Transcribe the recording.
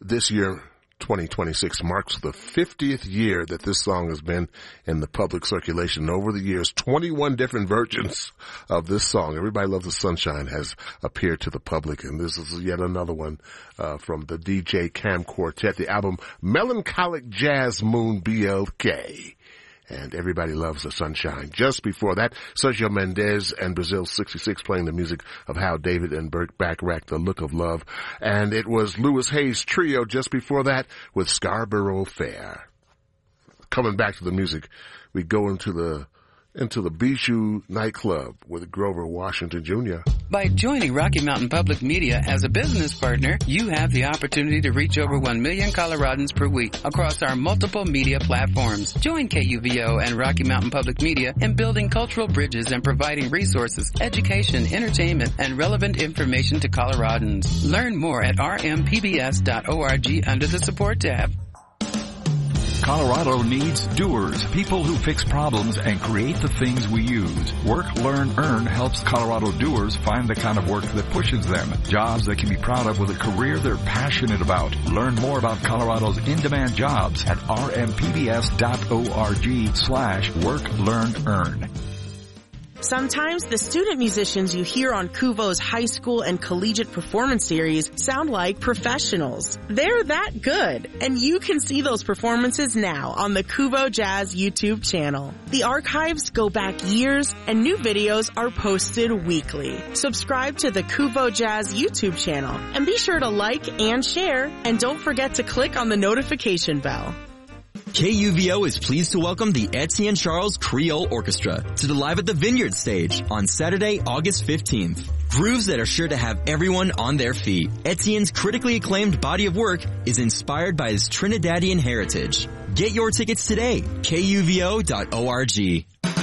This year, 2026, marks the 50th year that this song has been in the public circulation. Over the years, 21 different versions of this song, Everybody Loves the Sunshine, has appeared to the public, and this is yet another one from the DJ Cam Quartet, the album Melancholic Jazz Moon BLK. And Everybody Loves the Sunshine. Just before that, Sergio Mendes and Brazil 66 playing the music of Hal David and Burt Bacharach, The Look of Love. And it was Louis Hayes Trio just before that with Scarborough Fair. Coming back to the music, we go into the Bijou nightclub with Grover Washington Jr. By joining Rocky Mountain Public Media as a business partner, you have the opportunity to reach over 1 million Coloradans per week across our multiple media platforms. Join KUVO and Rocky Mountain Public Media in building cultural bridges and providing resources, education, entertainment, and relevant information to Coloradans. Learn more at rmpbs.org under the support tab. Colorado needs doers, people who fix problems and create the things we use. Work, Learn, Earn helps Colorado doers find the kind of work that pushes them. Jobs they can be proud of with a career they're passionate about. Learn more about Colorado's in-demand jobs at rmpbs.org/Work, Learn, Earn. Sometimes the student musicians you hear on KUVO's high school and collegiate performance series sound like professionals. They're that good, and you can see those performances now on the KUVO Jazz YouTube channel. The archives go back years, and new videos are posted weekly. Subscribe to the KUVO Jazz YouTube channel, and be sure to like and share, and don't forget to click on the notification bell. KUVO is pleased to welcome the Etienne Charles Creole Orchestra to the Live at the Vineyard stage on Saturday, August 15th. Grooves that are sure to have everyone on their feet. Etienne's critically acclaimed body of work is inspired by his Trinidadian heritage. Get your tickets today, kuvo.org.